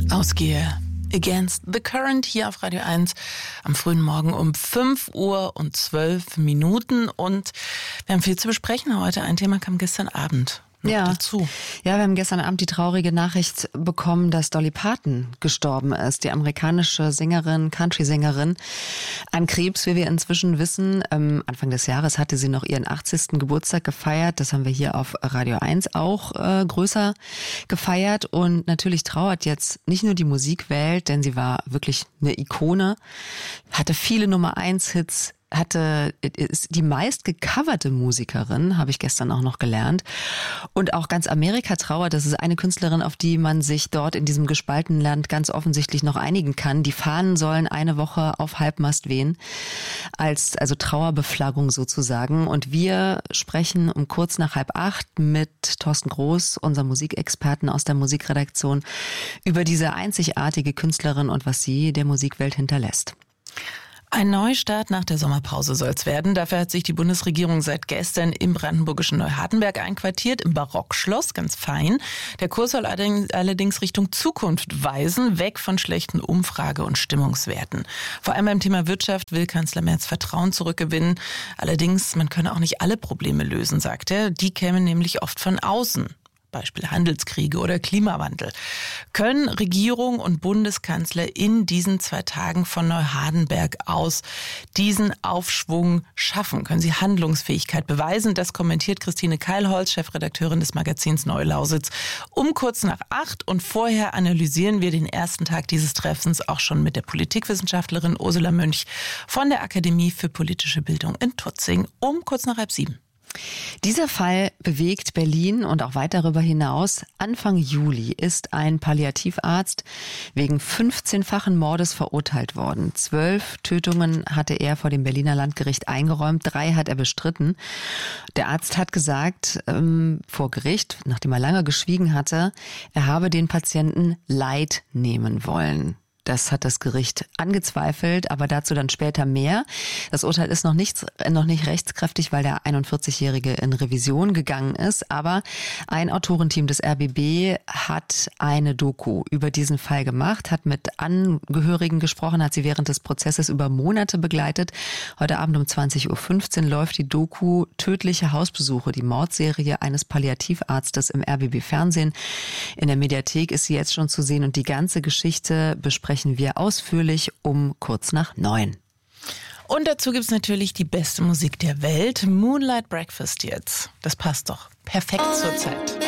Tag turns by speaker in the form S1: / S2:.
S1: Ausgehe Against the Current hier auf Radio 1 am frühen Morgen um 5:12 und wir haben viel zu besprechen heute. Ein Thema kam gestern Abend dazu.
S2: Ja, wir haben gestern Abend die traurige Nachricht bekommen, dass Dolly Parton gestorben ist. Die amerikanische Sängerin, Country-Sängerin, an Krebs, wie wir inzwischen wissen. Anfang des Jahres hatte sie noch ihren 80. Geburtstag gefeiert. Das haben wir hier auf Radio 1 auch größer gefeiert. Und natürlich trauert jetzt nicht nur die Musikwelt, denn sie war wirklich eine Ikone, hatte viele Nummer-1-Hits, ist die meist gecoverte Musikerin, habe ich gestern auch noch gelernt. Und auch ganz Amerika trauert. Das ist eine Künstlerin, auf die man sich dort in diesem gespaltenen Land ganz offensichtlich noch einigen kann. Die Fahnen sollen eine Woche auf Halbmast wehen, also Trauerbeflaggung sozusagen. Und wir sprechen um kurz nach 7:30 mit Thorsten Groß, unserem Musikexperten aus der Musikredaktion, über diese einzigartige Künstlerin und was sie der Musikwelt hinterlässt.
S1: Ein Neustart nach der Sommerpause soll es werden. Dafür hat sich die Bundesregierung seit gestern im brandenburgischen Neuhardenberg einquartiert, im Barockschloss, ganz fein. Der Kurs soll allerdings Richtung Zukunft weisen, weg von schlechten Umfrage- und Stimmungswerten. Vor allem beim Thema Wirtschaft will Kanzler Merz Vertrauen zurückgewinnen. Allerdings, man könne auch nicht alle Probleme lösen, sagt er. Die kämen nämlich oft von außen. Beispiel Handelskriege oder Klimawandel. Können Regierung und Bundeskanzler in diesen 2 Tagen von Neuhardenberg aus diesen Aufschwung schaffen? Können sie Handlungsfähigkeit beweisen? Das kommentiert Christine Keilholz, Chefredakteurin des Magazins Neue Lausitz, um kurz nach 8. Und vorher analysieren wir den ersten Tag dieses Treffens auch schon mit der Politikwissenschaftlerin Ursula Mönch von der Akademie für politische Bildung in Tutzing um kurz nach 6:30.
S2: Dieser Fall bewegt Berlin und auch weit darüber hinaus. Anfang Juli ist ein Palliativarzt wegen 15-fachen Mordes verurteilt worden. 12 Tötungen hatte er vor dem Berliner Landgericht eingeräumt, 3 hat er bestritten. Der Arzt hat gesagt vor Gericht, nachdem er lange geschwiegen hatte, er habe den Patienten Leid nehmen wollen. Das hat das Gericht angezweifelt, aber dazu dann später mehr. Das Urteil ist noch nicht rechtskräftig, weil der 41-Jährige in Revision gegangen ist. Aber ein Autorenteam des RBB hat eine Doku über diesen Fall gemacht, hat mit Angehörigen gesprochen, hat sie während des Prozesses über Monate begleitet. Heute Abend um 20:15 Uhr läuft die Doku Tödliche Hausbesuche, die Mordserie eines Palliativarztes im RBB-Fernsehen. In der Mediathek ist sie jetzt schon zu sehen und die ganze Geschichte besprechen wir ausführlich um kurz nach 9.
S1: Und dazu gibt's natürlich die beste Musik der Welt, Moonlight Breakfast jetzt. Das passt doch perfekt zur Zeit.